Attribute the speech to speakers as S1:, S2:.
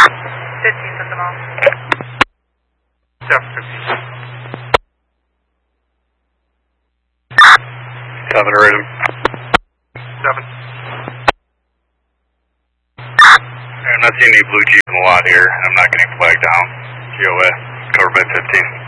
S1: 15th at the mall.
S2: 7:15.
S3: Cover to rhythm.
S2: 7.
S3: I'm not seeing any blue Jeep in the lot here. I'm not getting flagged down. GOS, cover by 15.